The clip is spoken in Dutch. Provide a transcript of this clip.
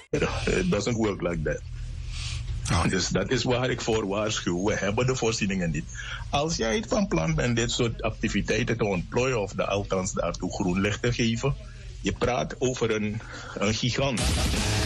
It doesn't work like that. Dus dat is waar ik voor waarschuw. We hebben de voorzieningen niet. Als jij het van plan bent dit soort activiteiten te ontplooien, of althans daartoe groen licht te geven, je praat over een gigant.